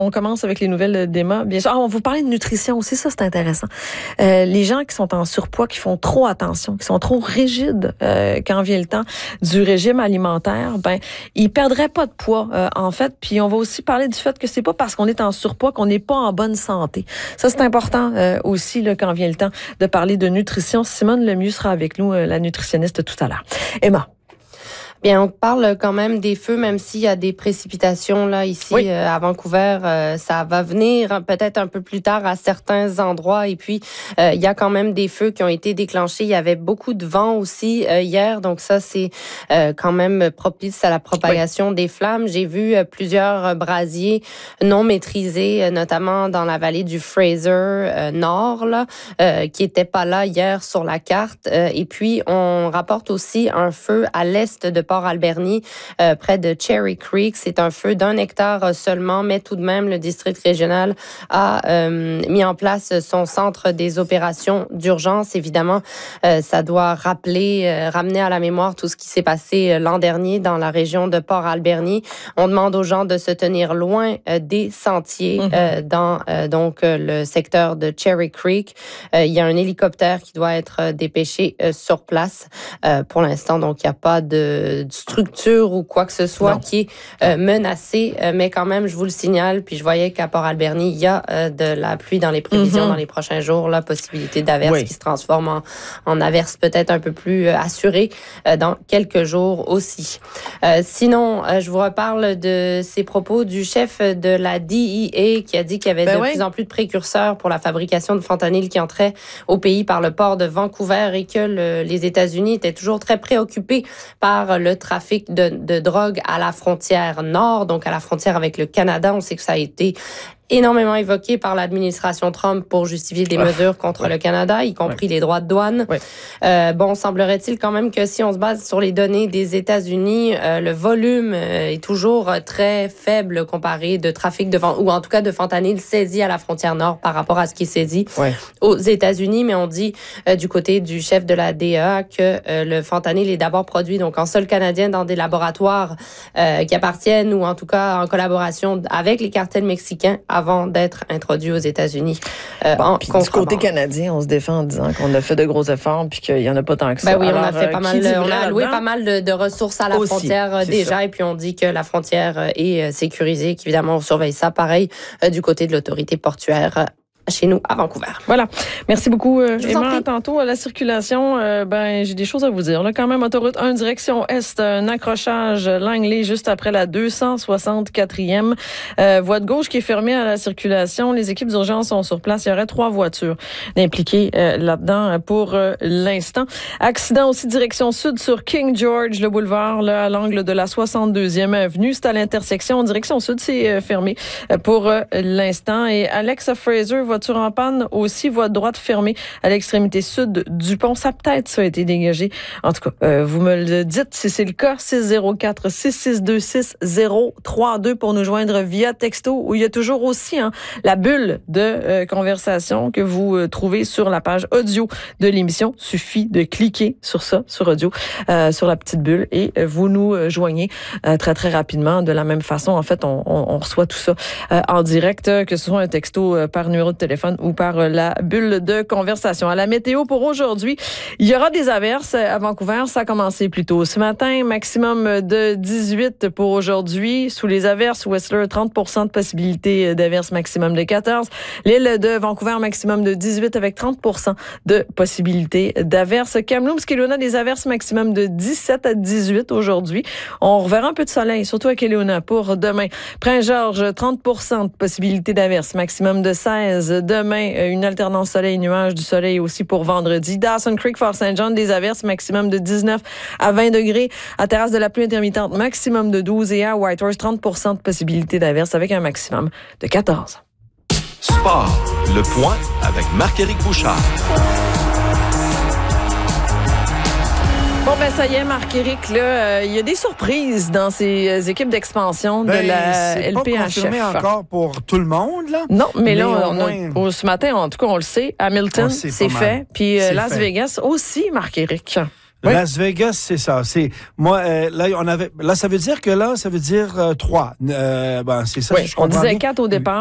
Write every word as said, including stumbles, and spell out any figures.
On commence avec les nouvelles d'Emma. Bien sûr, ah, on va vous parler de nutrition aussi, ça c'est intéressant. Euh, les gens qui sont en surpoids, qui font trop attention, qui sont trop rigides euh, quand vient le temps du régime alimentaire, ben ils perdraient pas de poids euh, en fait. Puis on va aussi parler du fait que c'est pas parce qu'on est en surpoids qu'on n'est pas en bonne santé. Ça c'est important euh, aussi là, quand vient le temps de parler de nutrition. Simone Lemieux sera avec nous, euh, la nutritionniste, tout à l'heure. Emma. Bien, on parle quand même des feux, même s'il y a des précipitations là ici oui. euh, à Vancouver. Euh, ça va venir peut-être un peu plus tard à certains endroits. Et puis, euh, il y a quand même des feux qui ont été déclenchés. Il y avait beaucoup de vent aussi euh, hier, donc ça c'est euh, quand même propice à la propagation oui. des flammes. J'ai vu euh, plusieurs brasiers non maîtrisés, euh, notamment dans la vallée du Fraser euh, Nord, là, euh, qui étaient pas là hier sur la carte. Euh, et puis, on rapporte aussi un feu à l'est de Port-Alberni, euh, près de Cherry Creek. C'est un feu d'un hectare seulement, mais tout de même, le district régional a euh, mis en place son centre des opérations d'urgence. Évidemment, euh, ça doit rappeler, euh, ramener à la mémoire tout ce qui s'est passé l'an dernier dans la région de Port-Alberni. On demande aux gens de se tenir loin euh, des sentiers mm-hmm. euh, dans euh, donc euh, le secteur de Cherry Creek. Euh, il y a un hélicoptère qui doit être dépêché euh, sur place. Euh, pour l'instant, donc, il n'y a pas de de structure ou quoi que ce soit non. qui est euh, menacée, euh, mais quand même, je vous le signale, puis je voyais qu'à Port-Alberni, il y a euh, de la pluie dans les prévisions mm-hmm. dans les prochains jours, la possibilité d'averse oui. qui se transforme en, en averse peut-être un peu plus euh, assurée euh, dans quelques jours aussi. Euh, sinon, euh, je vous reparle de ces propos du chef de la D E A qui a dit qu'il y avait ben de oui. plus en plus de précurseurs pour la fabrication de fentanyl qui entraient au pays par le port de Vancouver et que le, les États-Unis étaient toujours très préoccupés par le trafic de, de drogue à la frontière nord, donc à la frontière avec le Canada. On sait que ça a été énormément évoqué par l'administration Trump pour justifier des ouais. mesures contre ouais. le Canada, y compris ouais. les droits de douane. Ouais. Euh, bon, semblerait-il quand même que si on se base sur les données des États-Unis, euh, le volume euh, est toujours très faible comparé de trafic de ou en tout cas de fentanyl saisi à la frontière nord par rapport à ce qui est saisi ouais. aux États-Unis. Mais on dit euh, du côté du chef de la D E A que euh, le fentanyl est d'abord produit donc en sol canadien dans des laboratoires euh, qui appartiennent ou en tout cas en collaboration avec les cartels mexicains avant d'être introduit aux États-Unis. Euh, bon, puis du côté canadien, on se défend en disant qu'on a fait de gros efforts puis qu'il y en a pas tant que ça. Ben oui, Alors, on a fait pas mal, on a alloué pas mal de, de ressources à la aussi, frontière déjà, ça. Et puis on dit que la frontière est sécurisée, qu'évidemment on surveille ça. Pareil euh, du côté de l'autorité portuaire chez nous à Vancouver. Voilà. Merci beaucoup, euh, Emma. Tantôt, à la circulation, euh, ben j'ai des choses à vous dire. Là, quand même, autoroute un, direction Est, un accrochage Langley juste après la deux cent soixante-quatrième. Euh, voie de gauche qui est fermée à la circulation. Les équipes d'urgence sont sur place. Il y aurait trois voitures impliquées euh, là-dedans pour euh, l'instant. Accident aussi direction sud sur King George, le boulevard, là, à l'angle de la soixante-deuxième avenue. C'est à l'intersection. Direction sud, c'est euh, fermé euh, pour euh, l'instant. Et Alexa Fraser, voiture en panne aussi, voie de droite fermée à l'extrémité sud du pont. Ça peut-être ça a été dégagé. En tout cas, euh, vous me le dites si c'est le cas. six zéro quatre, six six deux, six zéro trois deux pour nous joindre via texto, où il y a toujours aussi hein, la bulle de euh, conversation que vous euh, trouvez sur la page audio de l'émission. Suffit de cliquer sur ça, sur audio, euh, sur la petite bulle et euh, vous nous euh, joignez euh, très très rapidement. De la même façon, en fait, on, on, on reçoit tout ça euh, en direct, euh, que ce soit un texto euh, par numéro de téléphone ou par la bulle de conversation. À la météo pour aujourd'hui, il y aura des averses à Vancouver. Ça a commencé plus tôt ce matin. Maximum de dix-huit pour aujourd'hui. Sous les averses, Whistler, trente pour cent de possibilité d'averses, maximum de quatorze. L'île de Vancouver, maximum de dix-huit avec trente pour cent de possibilité d'averses. Kamloops, Kelowna, des averses, maximum de dix-sept à dix-huit aujourd'hui. On reverra un peu de soleil, surtout à Kelowna pour demain. Prince-Georges, trente pour cent de possibilité d'averses, maximum de seize. Demain, une alternance soleil-nuage, du soleil aussi pour vendredi. Dawson Creek, Fort-Saint-John, des averses, maximum de dix-neuf à vingt degrés. À Terrasse de la pluie intermittente, maximum de douze. Et à Whitehorse, trente pour cent de possibilité d'averses avec un maximum de quatorze. Sport, le point avec Marc-Éric Bouchard. Bon, ben ça y est, Marc-Éric, là, euh, il y a des surprises dans ces équipes d'expansion ben, de la L P H F. C'est pas confirmé encore pour tout le monde, là. Non, mais, mais là, on, moins... on, ce matin, en tout cas, on le sait, Hamilton, c'est fait. Puis euh, Las fait. Vegas aussi, Marc-Éric. Oui. Las Vegas, c'est ça. C'est moi. Euh, là, on avait. Là, ça veut dire que là, ça veut dire euh, trois. Euh, ben, c'est ça. Oui, Si je on comprends disait bien. quatre au départ.